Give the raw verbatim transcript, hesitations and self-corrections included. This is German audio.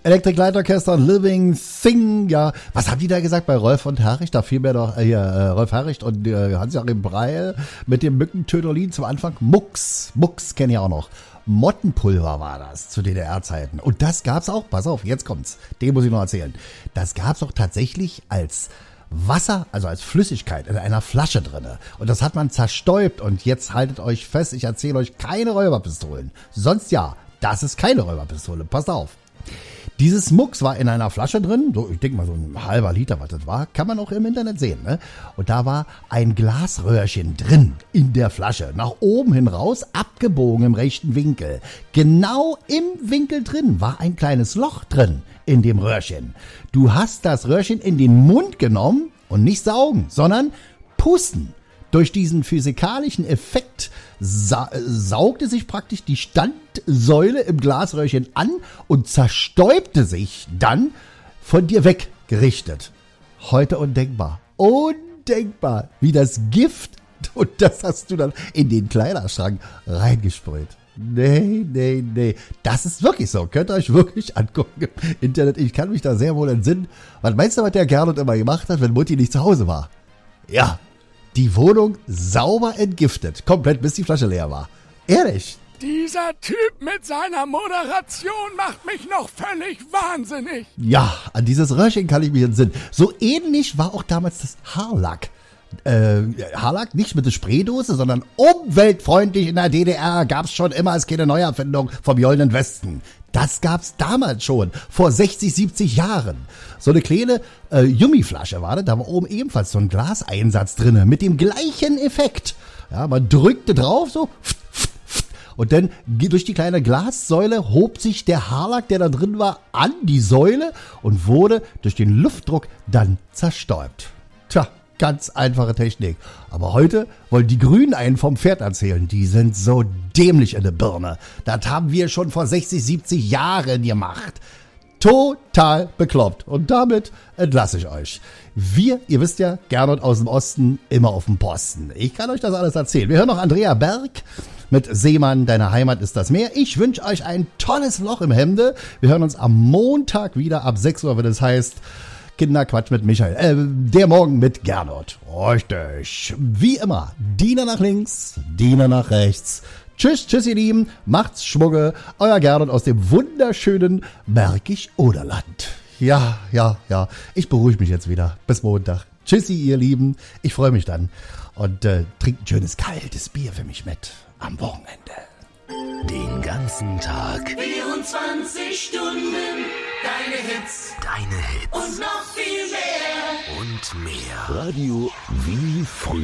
Electric Light Orchestra und Living Thing, ja. Was haben die da gesagt bei Rolf und Harricht? Da fiel mir doch, äh, hier, äh, Rolf Harricht und äh, Hans-Joachim Breil mit dem Mückentöterlin zum Anfang. Mux, Mux kenne ich auch noch. Mottenpulver war das zu D D R-Zeiten. Und das gab's auch, pass auf, jetzt kommt's, den muss ich noch erzählen. Das gab's auch tatsächlich als Wasser, also als Flüssigkeit in einer Flasche drinne. Und das hat man zerstäubt. Und jetzt haltet euch fest, ich erzähle euch keine Räuberpistolen. Sonst ja, das ist keine Räuberpistole, passt auf. Dieses Mux war in einer Flasche drin, so ich denke mal so ein halber Liter, was das war, kann man auch im Internet sehen, ne? Und da war ein Glasröhrchen drin in der Flasche, nach oben hin raus, abgebogen im rechten Winkel. Genau im Winkel drin war ein kleines Loch drin in dem Röhrchen. Du hast das Röhrchen in den Mund genommen und nicht saugen, sondern pusten. Durch diesen physikalischen Effekt sa- saugte sich praktisch die Standsäule im Glasröhrchen an und zerstäubte sich dann von dir weggerichtet. Heute undenkbar. Undenkbar. Wie das Gift. Und das hast du dann in den Kleiderschrank reingesprüht. Nee, nee, nee. Das ist wirklich so. Könnt ihr euch wirklich angucken im Internet. Ich kann mich da sehr wohl entsinnen. Was meinst du, was der Gernot immer gemacht hat, wenn Mutti nicht zu Hause war? Ja. Die Wohnung sauber entgiftet. Komplett, bis die Flasche leer war. Ehrlich. Dieser Typ mit seiner Moderation macht mich noch völlig wahnsinnig. Ja, an dieses Röhrchen kann ich mich entsinnen. So ähnlich war auch damals das Haarlack. Äh, Haarlack nicht mit der Spraydose, sondern umweltfreundlich in der D D R. Gab's schon immer, als keine Neuerfindung vom Goldenen Westen. Das gab's damals schon, vor sechzig, siebzig Jahren. So eine kleine äh, Yummiflasche war das, da war oben ebenfalls so ein Glaseinsatz drinne mit dem gleichen Effekt. Ja, man drückte drauf, so, und dann durch die kleine Glassäule hob sich der Haarlack, der da drin war, an die Säule und wurde durch den Luftdruck dann zerstäubt. Tja, ganz einfache Technik. Aber heute wollen die Grünen einen vom Pferd erzählen. Die sind so dämlich in der Birne. Das haben wir schon vor sechzig, siebzig Jahren gemacht. Total bekloppt. Und damit entlasse ich euch. Wir, ihr wisst ja, Gernot aus dem Osten, immer auf dem Posten. Ich kann euch das alles erzählen. Wir hören noch Andrea Berg mit Seemann, deine Heimat ist das Meer. Ich wünsche euch ein tolles Loch im Hemde. Wir hören uns am Montag wieder ab sechs Uhr, wenn es heißt Kinderquatsch mit Michael. Äh, der Morgen mit Gernot. Richtig. Wie immer, Diener nach links, Diener nach rechts. Tschüss, tschüss ihr Lieben, macht's Schmugge, euer Gernot aus dem wunderschönen Märkisch-Oderland. Ja, ja, ja, ich beruhige mich jetzt wieder. Bis Montag. Tschüssi ihr Lieben, ich freue mich dann. Und äh, trinkt ein schönes kaltes Bier für mich mit am Wochenende. Den ganzen Tag. vierundzwanzig Stunden, deine Hits. Deine Hits. Und noch viel mehr. Und mehr. Radio wie früher.